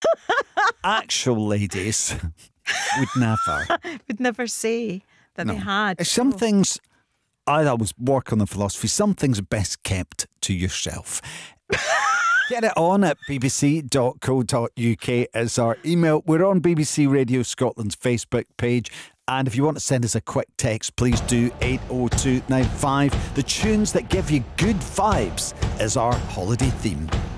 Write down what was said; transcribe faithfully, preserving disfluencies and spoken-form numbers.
actual ladies would never. Would never say that No. they had. Some Oh. things, I always work on the philosophy, some things are best kept to yourself. Get it on at b b c dot co dot u k is our email. We're on B B C Radio Scotland's Facebook page. And if you want to send us a quick text, please do eight oh two nine five. The tunes that give you good vibes is our holiday theme.